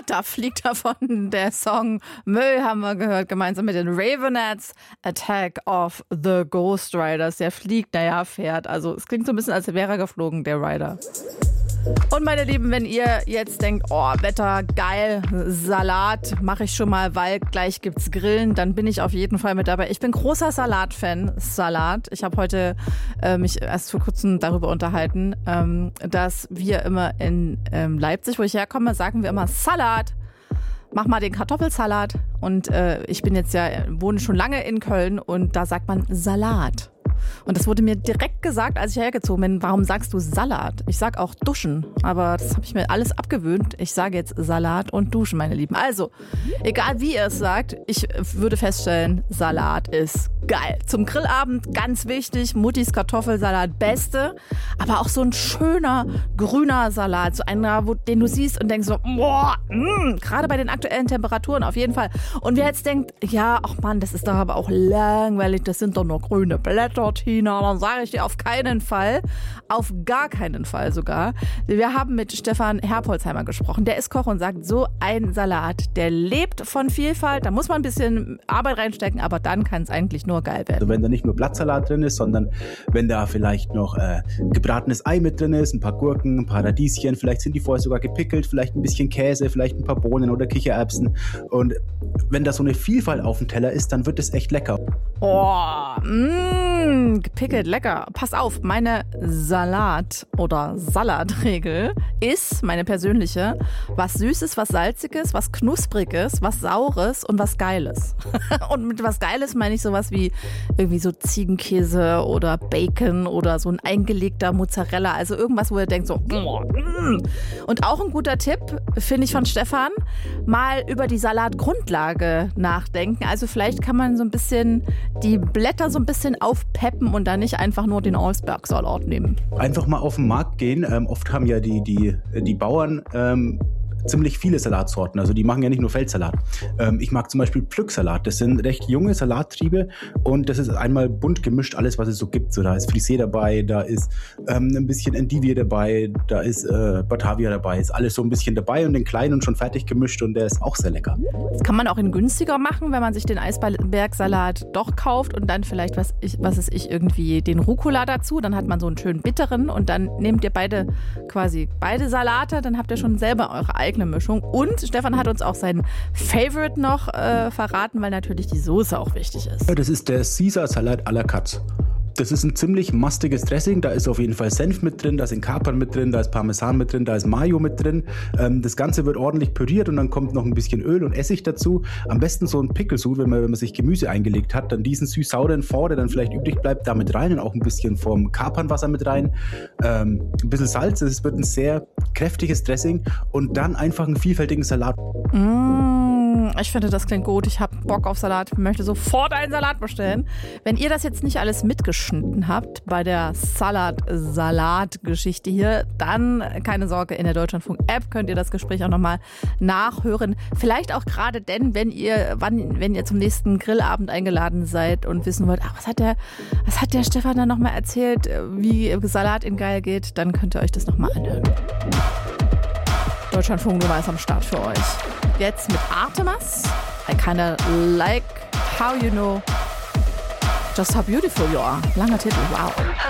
Da fliegt davon der Song Müll, haben wir gehört, gemeinsam mit den Ravenettes. Attack of the Ghost Riders. Der fliegt, fährt. Also es klingt so ein bisschen, als wäre er geflogen, der Rider. Und meine Lieben, wenn ihr jetzt denkt, oh, Wetter, geil, Salat, mache ich schon mal, weil gleich gibt's Grillen, dann bin ich auf jeden Fall mit dabei. Ich bin großer Salat-Fan, Salat. Ich habe heute mich erst vor kurzem darüber unterhalten, dass wir immer in Leipzig, wo ich herkomme, sagen wir immer Salat. Mach mal den Kartoffelsalat. Und ich bin jetzt wohne schon lange in Köln und da sagt man Salat. Und das wurde mir direkt gesagt, als ich hergezogen bin, warum sagst du Salat? Ich sag auch Duschen, aber das habe ich mir alles abgewöhnt. Ich sage jetzt Salat und Duschen, meine Lieben. Also, egal wie ihr es sagt, ich würde feststellen, Salat ist geil. Zum Grillabend ganz wichtig, Muttis Kartoffelsalat, beste. Aber auch so ein schöner grüner Salat, so einer, den du siehst und denkst so, boah, gerade bei den aktuellen Temperaturen auf jeden Fall. Und wer jetzt denkt, ja, ach Mann, das ist doch aber auch langweilig, das sind doch nur grüne Blätter, Tina, dann sage ich dir auf keinen Fall, auf gar keinen Fall sogar. Wir haben mit Stefan Herpolzheimer gesprochen, der ist Koch und sagt, so ein Salat, der lebt von Vielfalt, da muss man ein bisschen Arbeit reinstecken, aber dann kann es eigentlich nur geil werden. Also wenn da nicht nur Blattsalat drin ist, sondern wenn da vielleicht noch gebratenes Ei mit drin ist, ein paar Gurken, ein paar Radieschen, vielleicht sind die vorher sogar gepickelt, vielleicht ein bisschen Käse, vielleicht ein paar Bohnen oder Kichererbsen. Und wenn da so eine Vielfalt auf dem Teller ist, dann wird es echt lecker. Oh, gepickelt, lecker. Pass auf, meine Salat- oder Salatregel ist, meine persönliche, was Süßes, was Salziges, was Knuspriges, was Saures und was Geiles. Und mit was Geiles meine ich sowas wie irgendwie so Ziegenkäse oder Bacon oder so ein eingelegter Mozzarella. Also irgendwas, wo ihr denkt so, Und auch ein guter Tipp, finde ich von Stefan, mal über die Salatgrundlage nachdenken. Also vielleicht kann man so ein bisschen die Blätter so ein bisschen aufpeppen und dann nicht einfach nur den Eisbergsalat nehmen. Einfach mal auf den Markt gehen. Oft haben ja die Bauern ziemlich viele Salatsorten. Also die machen ja nicht nur Feldsalat. Ich mag zum Beispiel Pflücksalat. Das sind recht junge Salattriebe und das ist einmal bunt gemischt, alles was es so gibt. So, da ist Frisee dabei, da ist ein bisschen Endivie dabei, da ist Batavia dabei, ist alles so ein bisschen dabei und den kleinen und schon fertig gemischt und der ist auch sehr lecker. Das kann man auch in günstiger machen, wenn man sich den Eisbergsalat doch kauft und dann vielleicht, irgendwie den Rucola dazu. Dann hat man so einen schönen bitteren und dann nehmt ihr beide Salate, dann habt ihr schon selber eure eigene Mischung. Und Stefan hat uns auch seinen Favorite noch verraten, weil natürlich die Soße auch wichtig ist. Ja, das ist der Caesar Salat à la Katz. Das ist ein ziemlich mastiges Dressing, da ist auf jeden Fall Senf mit drin, da sind Kapern mit drin, da ist Parmesan mit drin, da ist Mayo mit drin. Das Ganze wird ordentlich püriert und dann kommt noch ein bisschen Öl und Essig dazu. Am besten so ein Pickelsud, wenn man sich Gemüse eingelegt hat, dann diesen süß-sauren Fond, der dann vielleicht übrig bleibt, da mit rein und auch ein bisschen vom Kapernwasser mit rein. Ein bisschen Salz, es wird ein sehr kräftiges Dressing und dann einfach einen vielfältigen Salat. Ich finde, das klingt gut. Ich habe Bock auf Salat. Ich möchte sofort einen Salat bestellen. Wenn ihr das jetzt nicht alles mitgeschnitten habt bei der Salat-Geschichte hier, dann keine Sorge, in der Deutschlandfunk-App könnt ihr das Gespräch auch nochmal nachhören. Vielleicht auch gerade denn, wenn ihr zum nächsten Grillabend eingeladen seid und wissen wollt, was hat der Stefan da nochmal erzählt, wie Salat in geil geht, dann könnt ihr euch das nochmal anhören. Deutschlandfunk Nummer ist am Start für euch. Jetzt mit Artemas. I kinda like how you know just how beautiful you are. Langer Titel, wow.